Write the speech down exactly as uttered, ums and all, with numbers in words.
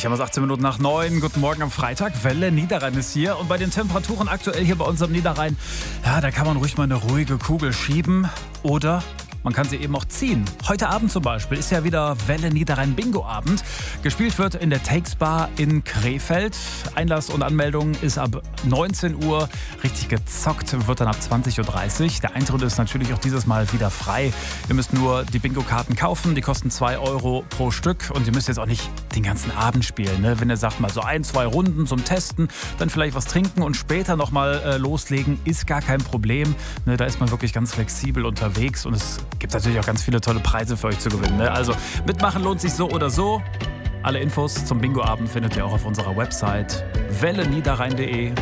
Wir haben es achtzehn Minuten nach neun. Guten Morgen am Freitag. Welle Niederrhein ist hier. Und bei den Temperaturen aktuell hier bei uns am Niederrhein, ja, da kann man ruhig mal eine ruhige Kugel schieben. Oder man kann sie eben auch ziehen. Heute Abend zum Beispiel ist ja wieder Welle Niederrhein Bingo-Abend. Gespielt wird in der Takes Bar in Krefeld. Einlass und Anmeldung ist ab neunzehn Uhr. Richtig gezockt wird dann ab zwanzig Uhr dreißig. Der Eintritt ist natürlich auch dieses Mal wieder frei. Ihr müsst nur die Bingo-Karten kaufen. Die kosten zwei Euro pro Stück. Und ihr müsst jetzt auch nicht den ganzen Abend spielen. Ne? Wenn ihr sagt, mal so ein, zwei Runden zum Testen, dann vielleicht was trinken und später nochmal äh, loslegen, ist gar kein Problem. Ne? Da ist man wirklich ganz flexibel unterwegs und es gibt natürlich auch ganz viele tolle Preise für euch zu gewinnen. Ne? Also mitmachen lohnt sich so oder so. Alle Infos zum Bingo-Abend findet ihr auch auf unserer Website welle niederrhein punkt de.